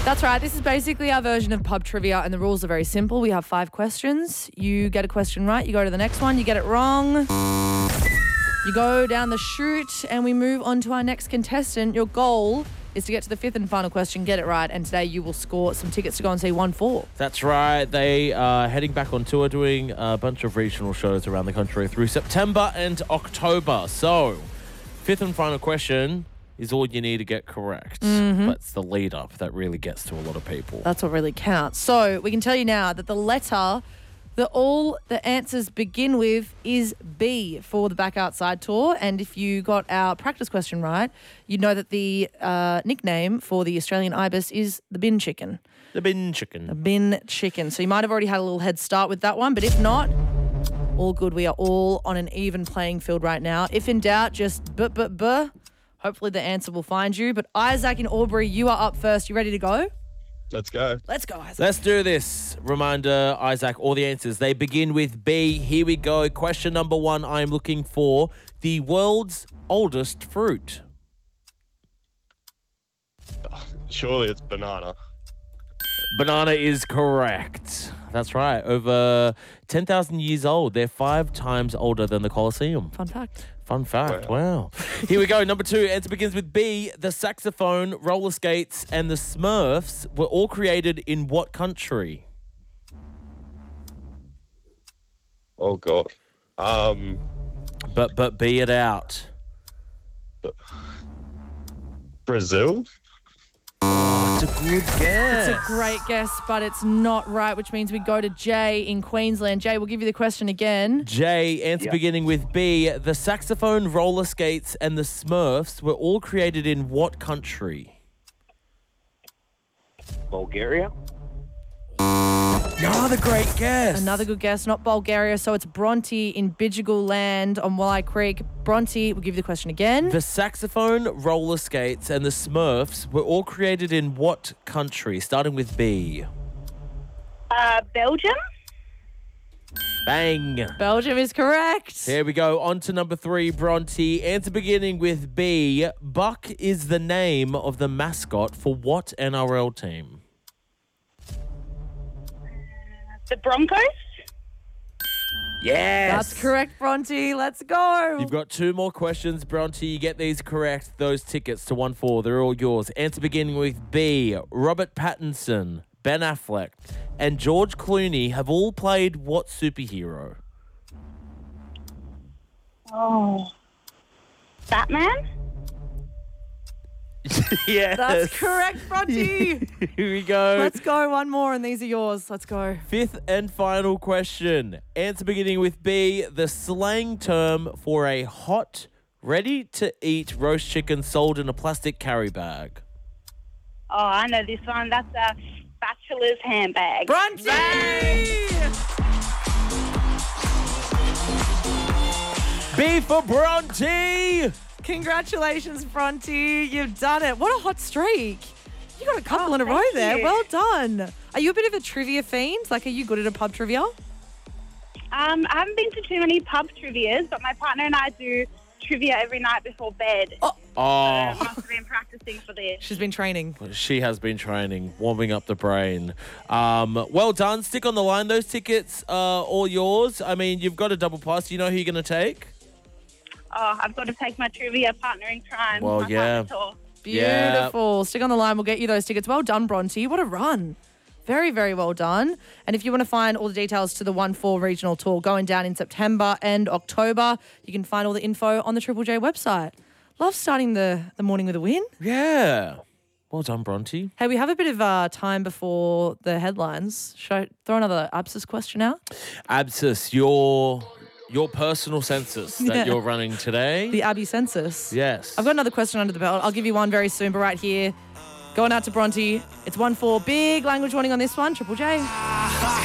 That's right. This is basically our version of pub trivia, and the rules are very simple. We have 5 questions. You get a question right, you go to the next one. You get it wrong, you go down the chute, and we move on to our next contestant. Your goal is to get to the 5th and final question, get it right, and today you will score some tickets to go and see 1-4. That's right. They are heading back on tour, doing a bunch of regional shows around the country through September and October. So, 5th and final question is all you need to get correct. But it's the lead up that really gets to a lot of people. That's what really counts. So we can tell you now that the letter that all the answers begin with is B for the Back Outside tour. And if you got our practice question right, you'd know that the nickname for the Australian Ibis is the bin chicken. The bin chicken. The bin chicken. So you might have already had a little head start with that one, but if not, all good. We are all on an even playing field right now. If in doubt, just hopefully the answer will find you. But Isaac in Albury, you are up first. You ready to go? Let's go. Let's go, Isaac. Let's do this. Reminder, Isaac, all the answers, they begin with B. Here we go. Question number 1, I'm looking for the world's oldest fruit. Surely it's banana. Banana is correct. That's right. Over 10,000 years old. They're 5 times older than the Colosseum. Fun fact. Fun fact. Wow. Here we go. Number 2. Answer begins with B. The saxophone, roller skates, and the Smurfs were all created in what country? Oh, God. But B it out. Brazil? Oh, it's a good guess. It's a great guess, but it's not right, which means we go to Jay in Queensland. Jay, we'll give you the question again. J, answer beginning with B. The saxophone, roller skates, and the Smurfs were all created in what country? Bulgaria? Another great guess. Another good guess, not Bulgaria. So it's Bronte in Bidjigal Land on Walleye Creek. Bronte, we'll give you the question again. The saxophone, roller skates, and the Smurfs were all created in what country? Starting with B. Belgium? Bang. Belgium is correct. Here we go. On to number 3, Bronte. Answer beginning with B. Buck is the name of the mascot for what NRL team? The Broncos? Yes. That's correct, Bronte. Let's go. You've got 2 more questions, Bronte. You get these correct, those tickets to 1-4, they're all yours. Answer beginning with B. Robert Pattinson, Ben Affleck, and George Clooney have all played what superhero? Oh. Batman? Yes. That's correct, Bronte. Here we go. Let's go. One more, and these are yours. Let's go. 5th and final question. Answer beginning with B. The slang term for a hot, ready-to-eat roast chicken sold in a plastic carry bag. Oh, I know this one. That's a bachelor's handbag. Bronte! B for Bronte! Congratulations, Bronte. You've done it. What a hot streak. You got a couple in a row thank there. you. Well done. Are you a bit of a trivia fiend? Like, are you good at a pub trivia? I haven't been to too many pub trivias, but my partner and I do trivia every night before bed. Oh, I must have been practicing for this. She's been training. she has been training, warming up the brain. Well done. Stick on the line. Those tickets are all yours. I mean, you've got a double pass. Do you know who you're going to take? Oh, I've got to take my trivia partner in crime. Well, my yeah. partner tour. Beautiful. Stick on the line. We'll get you those tickets. Well done, Bronte. What a run. Very, very well done. And if you want to find all the details to the 1-4 regional tour going down in September and October, you can find all the info on the Triple J website. Love starting the morning with a win. Yeah. Well done, Bronte. Hey, we have a bit of time before the headlines. Should I throw another abscess question out? Abscess, your personal census that you're running today. The Abby census. Yes. I've got another question under the belt. I'll give you one very soon, but right here, going out to Bronte. It's 1-4. Big language warning on this one. Triple J.